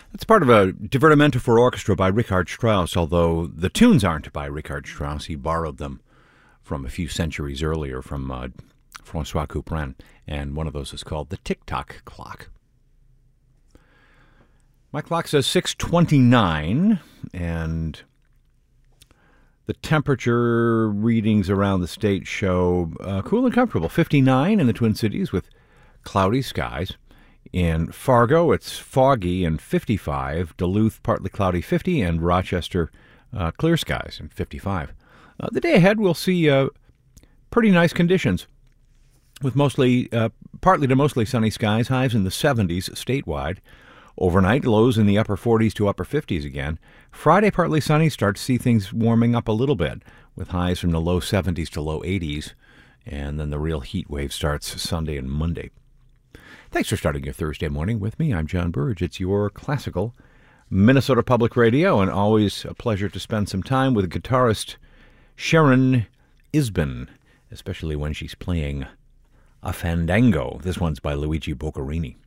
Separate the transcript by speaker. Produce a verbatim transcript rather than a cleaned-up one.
Speaker 1: It's part of a Divertimento for Orchestra by Richard Strauss, although the tunes aren't by Richard Strauss. He borrowed them from a few centuries earlier from uh, Francois Couperin, and one of those is called the Tick-Tock Clock. My clock says six twenty-nine, and the temperature readings around the state show uh, cool and comfortable. fifty-nine in the Twin Cities with cloudy skies. In Fargo, it's foggy and fifty-five. Duluth, partly cloudy, fifty. And Rochester, uh, clear skies and fifty-five. Uh, the day ahead, we'll see uh, pretty nice conditions with mostly, uh, partly to mostly sunny skies, highs in the seventies statewide. Overnight, lows in the upper forties to upper fifties again. Friday, partly sunny, start to see things warming up a little bit with highs from the low seventies to low eighties. And then the real heat wave starts Sunday and Monday. Thanks for starting your Thursday morning with me. I'm John Burge. It's your classical Minnesota Public Radio, and always a pleasure to spend some time with guitarist Sharon Isbin, especially when she's playing a fandango. This one's by Luigi Boccherini.